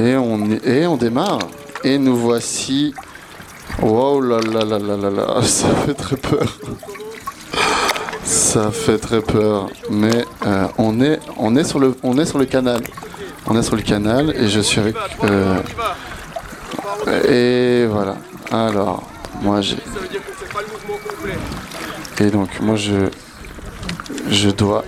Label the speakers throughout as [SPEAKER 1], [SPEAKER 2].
[SPEAKER 1] Et on démarre. Et nous voici. Wow là là là là là là. Ça fait très peur. Ça fait très peur. Mais on est sur le canal. On est sur le canal et je suis avec. Et voilà. Alors, moi j'ai. Et donc moi je dois.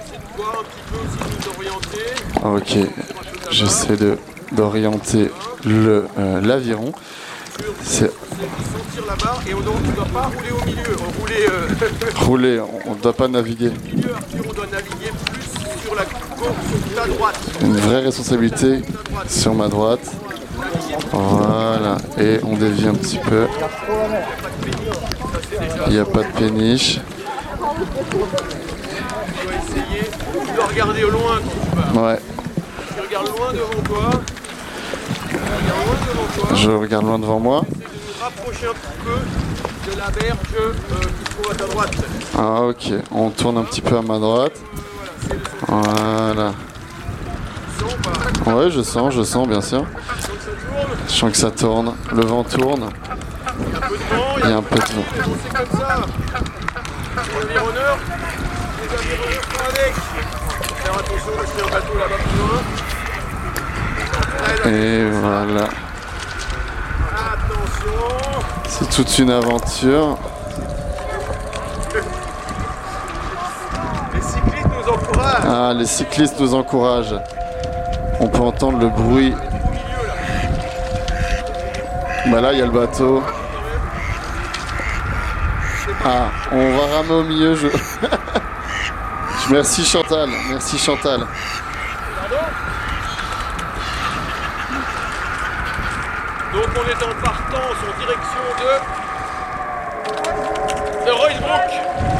[SPEAKER 1] Ok. J'essaie d'orienter l'aviron. C'est
[SPEAKER 2] sentir la barre et on ne doit pas rouler au milieu,
[SPEAKER 1] rouler, on ne doit pas naviguer.
[SPEAKER 2] On doit naviguer plus sur la gauche, sur la droite.
[SPEAKER 1] Une vraie responsabilité sur ma droite. Voilà, et on dévie un petit peu. Il n'y a pas de péniche.
[SPEAKER 2] Tu dois regarder au loin quand tu vas.
[SPEAKER 1] Ouais.
[SPEAKER 2] Tu regardes loin devant toi.
[SPEAKER 1] Je regarde loin devant moi.
[SPEAKER 2] Rapprocher un petit peu de la berge qui se trouve à ta droite.
[SPEAKER 1] Ah ok, on tourne un petit peu à ma droite. Voilà. Ouais, je sens bien sûr. Je sens que ça tourne, le vent tourne. Il y a un peu de vent.
[SPEAKER 2] C'est comme ça. Les avironeurs sont avec. Faire attention parce qu'il y a un bateau là-bas plus loin.
[SPEAKER 1] Et voilà.
[SPEAKER 2] Attention.
[SPEAKER 1] C'est toute une aventure.
[SPEAKER 2] Les cyclistes nous encouragent.
[SPEAKER 1] Ah, les cyclistes nous encouragent. On peut entendre le bruit. Bah là, il y a le bateau. Ah, on va ramer au milieu. Merci Chantal. Merci Chantal.
[SPEAKER 2] Donc on est en partance en direction de Roysbrook.